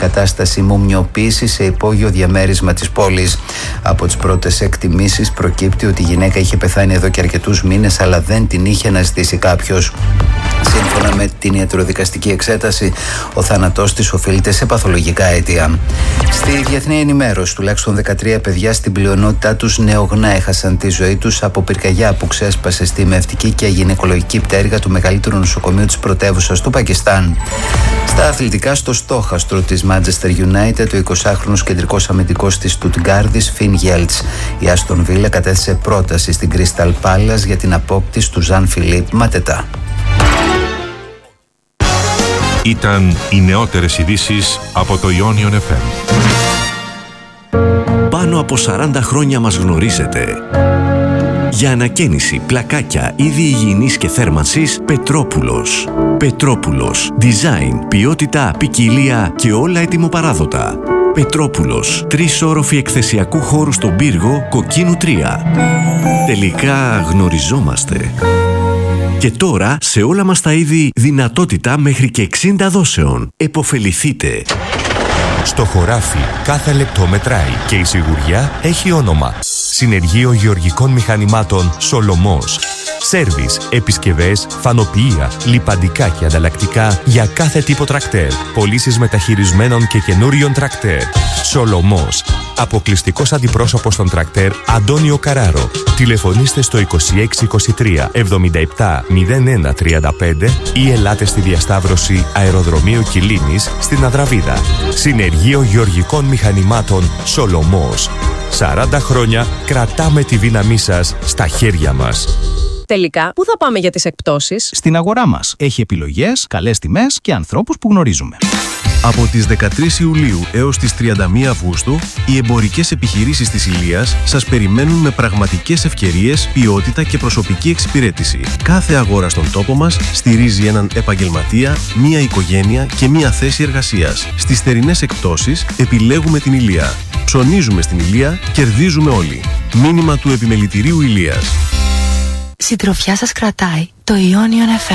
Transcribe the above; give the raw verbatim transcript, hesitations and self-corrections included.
κατάσταση μουμιοποίησης σε υπόγειο διαμέρισμα της πόλης. Από τις πρώτες εκτιμήσεις προκύπτει ότι η γυναίκα είχε πεθάνει εδώ και αρκετούς μήνες, αλλά δεν την είχε αναζητήσει κάποιος. Σύμφωνα με την ιατροδικαστική εξέταση, ο θάνατός της οφείλεται σε παθολογικά αίτια. Στη διεθνή ενημέρωση, τουλάχιστον δεκατρία παιδιά, στην πλειονότητά τους νεογνά, έχασαν τη ζωή τους από πυρκαγιά που ξέσπασε στη μευτική και γυναικολογική πτέρυγα του μεγαλύτερου νοσοκομείου της πρωτεύουσας του Πακιστάν. Στα αθλητικά, στο στόχαστρο της Manchester United, ο εικοσάχρονος κεντρικός αμυντικός της Στουτγκάρδης, Φιν Γέλτς. Η Άστον Βίλα κατέθεσε πρόταση στην Crystal Palace για την απόκτηση του Ζαν Φιλίπ Ματετά. Ήταν οι νεότερες ειδήσεις από το Ionion εφ εμ. Πάνω από σαράντα χρόνια μας γνωρίζετε. Για ανακαίνιση, πλακάκια, είδη υγιεινής και θέρμανσης, Πετρόπουλος. Πετρόπουλος. Design, ποιότητα, ποικιλία και όλα ετοιμοπαράδοτα. Πετρόπουλος. Τρεις όροφοι εκθεσιακού χώρου στον πύργο Κοκκίνου τρία. Τελικά γνωριζόμαστε. Και τώρα σε όλα μας τα είδη δυνατότητα μέχρι και εξήντα δόσεων. Εποφεληθείτε. Στο χωράφι κάθε λεπτό μετράει και η σιγουριά έχει όνομα. Συνεργείο Γεωργικών Μηχανημάτων Σολομός. Σέρβις, επισκευές, φανοποιεία, λιπαντικά και ανταλλακτικά για κάθε τύπο τρακτέρ. Πωλήσεις μεταχειρισμένων και καινούριων τρακτέρ. Σολομός. Αποκλειστικός αντιπρόσωπος των τρακτέρ Αντώνιο Καράρο. Τηλεφωνήστε στο είκοσι έξι είκοσι τρία εβδομήντα επτά μηδέν ένα τριάντα πέντε ή ελάτε στη διασταύρωση Αεροδρομίου Κιλίνης στην Αδραβίδα. Συνεργείο Γεωργικών Μηχανημάτων Σολομός. σαράντα χρόνια κρατάμε τη δύναμή σας στα χέρια μας. Τελικά, πού θα πάμε για τις εκπτώσεις? Στην αγορά μας. Έχει επιλογές, καλές τιμές και ανθρώπους που γνωρίζουμε. Από τις δεκατρείς Ιουλίου έως τις τριάντα μία Αυγούστου, οι εμπορικές επιχειρήσεις της Ηλίας σας περιμένουν με πραγματικές ευκαιρίες, ποιότητα και προσωπική εξυπηρέτηση. Κάθε αγορά στον τόπο μας στηρίζει έναν επαγγελματία, μία οικογένεια και μία θέση εργασίας. Στις θερινές εκπτώσεις επιλέγουμε την Ηλία. Ψωνίζουμε στην Ηλία, κερδίζουμε όλοι. Μήνυμα του Επιμελητηρίου Ηλίας. Συντροφιά σας κρατάει το Ionion εφ εμ.